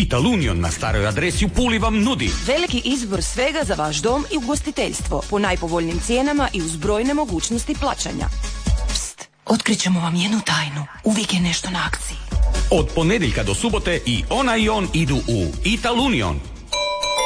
Ital Union na staroj adresi u Puli vam nudi veliki izbor svega za vaš dom i ugostiteljstvo po najpovoljnijim cijenama i uz brojne mogućnosti plaćanja. Pst, otkrićemo vam jednu tajnu. Uvijek je nešto na akciji. od ponedjeljka do subote i ona i on idu u Ital Union.